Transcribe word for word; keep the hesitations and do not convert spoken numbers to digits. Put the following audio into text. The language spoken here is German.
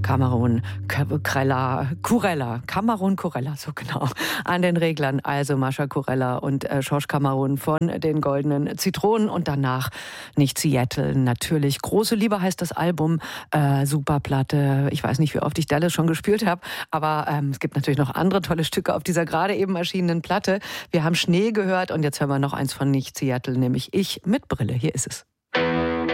Cameron Kurella, Kurella, Cameron Kurella, so genau, an den Reglern. Also Mascha Kurella und äh, Schorsch Cameron von den Goldenen Zitronen und danach nicht Seattle. Natürlich Große Liebe heißt das Album, äh, super Platte. Ich weiß nicht, wie oft ich Dallas schon gespielt habe, aber ähm, es gibt natürlich noch andere tolle Stücke auf dieser gerade eben erschienenen Platte. Wir haben Schnee gehört und jetzt hören wir noch eins von nicht Seattle, nämlich Ich mit Brille. Hier ist es.